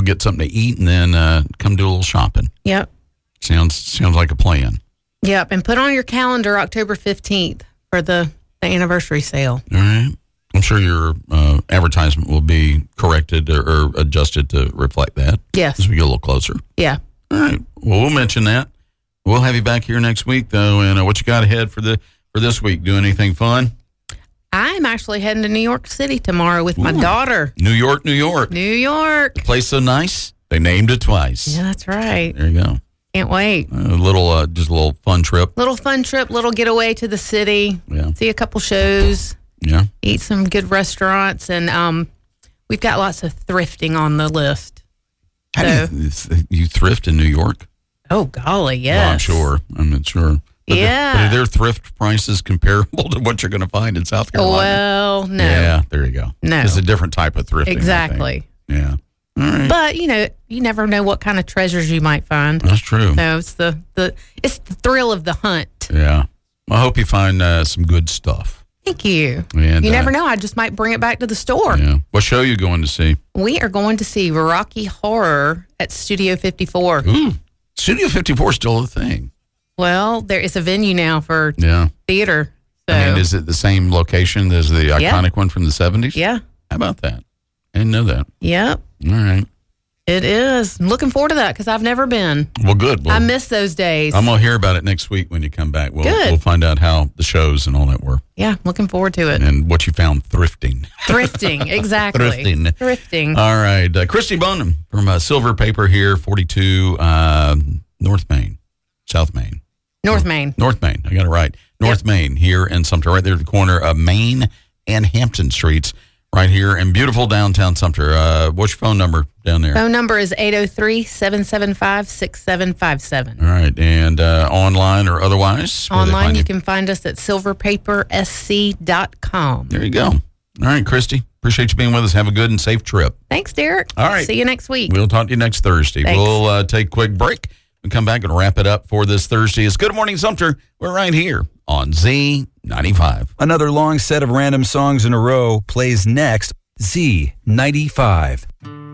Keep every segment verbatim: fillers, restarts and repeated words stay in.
get something to eat, and then uh, come do a little shopping. Yep. Sounds sounds like a plan. Yep, and put on your calendar October fifteenth for the, the anniversary sale. All right. I'm sure your uh, advertisement will be corrected or, or adjusted to reflect that. Yes. As we get a little closer. Yeah. All right. Well, we'll mention that. We'll have you back here next week, though. And uh, what you got ahead for the for this week? Do anything fun? I'm actually heading to New York City tomorrow with my Ooh. daughter. New York, New York. New York. The place so nice, they named it twice. Yeah, that's right. There you go. Can't wait. A little, uh, just a little fun trip. Little fun trip, little getaway to the city. Yeah. See a couple shows. Yeah. Eat some good restaurants. And um, we've got lots of thrifting on the list. How So, do you, you thrift in New York? oh, golly, yes. Well, I'm sure. I'm sure. But Yeah. The, but are their thrift prices comparable to what you're going to find in South Carolina? Well, no. Yeah, there you go. No. It's a different type of thrifting. I think. Exactly. Yeah. All right. But, you know, you never know what kind of treasures you might find. That's true. So it's the, the it's the thrill of the hunt. Yeah. I hope you find uh, some good stuff. Thank you. And, you never uh, know. I just might bring it back to the store. Yeah. What show are you going to see? We are going to see Rocky Horror at Studio fifty-four. Ooh. Studio fifty-four is still a thing. Well, there is a venue now for Yeah. theater. So, I mean, is it the same location as the iconic Yeah. one from the seventies? yeah. How about that? I didn't know that. Yep. All right. It is. I'm looking forward to that because I've never been. Well, good. Well, I miss those days. I'm going to hear about it next week when you come back. We'll, Good. we'll find out how the shows and all that were yeah, looking forward to it. and what you found thrifting. Thrifting, exactly. Thrifting. Thrifting. All right. Uh, Christy Bonham from uh, Silver Paper here, forty-two uh, North Main, South Main. North Main. North Main. I got it right. North Yep. Main here in Sumter, right there at the corner of Main and Hampton Streets, right here in beautiful downtown Sumter. Uh, what's your phone number down there? Phone number is eight oh three, seven seven five, six seven five seven. All right. And uh, online or otherwise? where they Online, find you can find us at silver paper s c dot com. There you go. All right, Christy. Appreciate you being with us. Have a good and safe trip. Thanks, Derek. All right. See you next week. We'll talk to you next Thursday. Thanks. We'll uh, take a quick break and come back and wrap it up for this Thursday. It's Good Morning Sumter. We're right here on Z ninety-five. Another long set of random songs in a row plays next. Z ninety-five.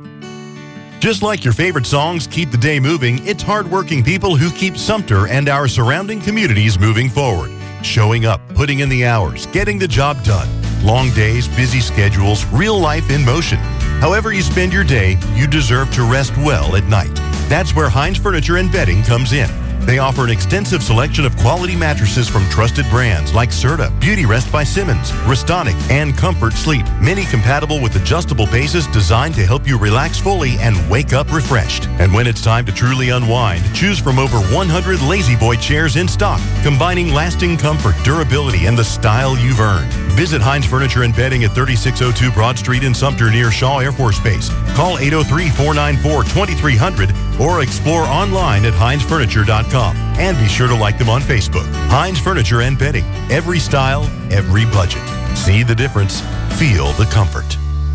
Just like your favorite songs keep the day moving, it's hardworking people who keep Sumter and our surrounding communities moving forward. Showing up, putting in the hours, getting the job done. Long days, busy schedules, real life in motion. However you spend your day, you deserve to rest well at night. That's where Heinz Furniture and Bedding comes in. They offer an extensive selection of quality mattresses from trusted brands like Serta, Beauty Rest by Simmons, Restonic, and Comfort Sleep. Many compatible with adjustable bases designed to help you relax fully and wake up refreshed. And when it's time to truly unwind, choose from over one hundred Lazy Boy chairs in stock, combining lasting comfort, durability, and the style you've earned. Visit Heinz Furniture and Bedding at thirty-six oh two Broad Street in Sumter near Shaw Air Force Base. Call eight oh three, four nine four, two three zero zero or explore online at heinz furniture dot com. And be sure to like them on Facebook. Heinz Furniture and Bedding. Every style, every budget. See the difference. Feel the comfort.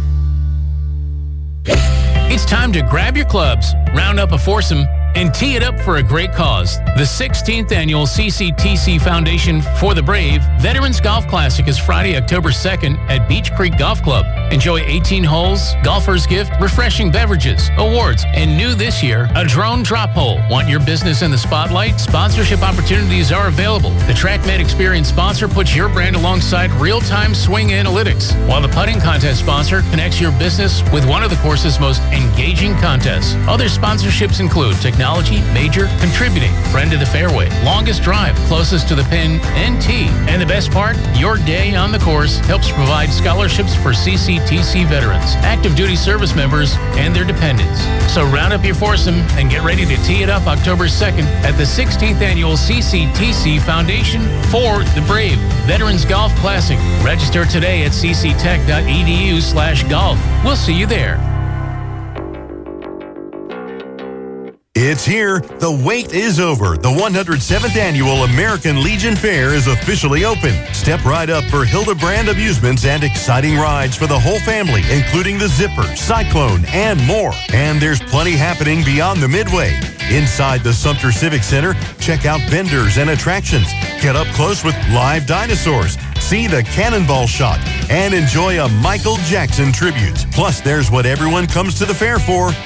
It's time to grab your clubs, round up a foursome, and tee it up for a great cause. The sixteenth Annual C C T C Foundation for the Brave Veterans Golf Classic is Friday, October second at Beach Creek Golf Club. Enjoy eighteen holes, golfer's gift, refreshing beverages, awards, and new this year, a drone drop hole. Want your business in the spotlight? Sponsorship opportunities are available. The TrackMed Experience sponsor puts your brand alongside real-time swing analytics, while the putting contest sponsor connects your business with one of the course's most engaging contests. Other sponsorships include technology, major, contributing, friend of the fairway, longest drive, closest to the pin, and tee. And the best part, your day on the course helps provide scholarships for C C T C veterans, active duty service members, and their dependents. So round up your foursome and get ready to tee it up October second at the sixteenth Annual C C T C Foundation for the Brave Veterans Golf Classic. Register today at cctech.edu slash golf. We'll see you there. It's here. The wait is over. The one hundred seventh Annual American Legion Fair is officially open. Step right up for Hildebrand Amusements and exciting rides for the whole family, including the Zipper, Cyclone, and more. And there's plenty happening beyond the Midway. Inside the Sumter Civic Center, check out vendors and attractions. Get up close with live dinosaurs. See the cannonball shot and enjoy a Michael Jackson tribute. Plus, there's what everyone comes to the fair for.